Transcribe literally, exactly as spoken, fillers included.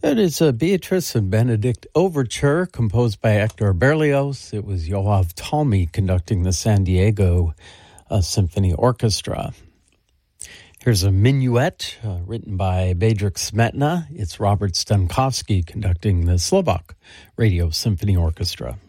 It is a Beatrice and Benedict overture composed by Hector Berlioz. It was Yoav Talmy conducting the San Diego uh, Symphony Orchestra. Here's a minuet uh, written by Bedřich Smetana. It's Robert Stankowski conducting the Slovak Radio Symphony Orchestra.